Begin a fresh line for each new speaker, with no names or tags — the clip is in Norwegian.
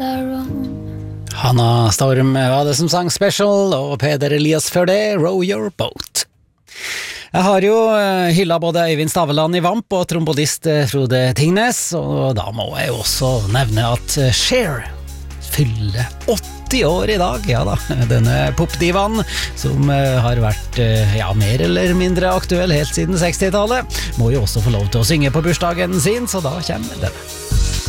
our own.
Hanna Storm var det som sang Special, og Peder Elias før det, Row Your Boat. Jeg har jo hylla både Øyvind Staveland i Vamp og trombodist Frode Tingnes, og da må jeg jo også nevne at Cher fyller 80 år i dag, ja da, denne popdivaen som har vært mer eller mindre aktuell helt siden 60-tallet, må jo også få lov til å synge på bursdagen sin, så da kommer denne.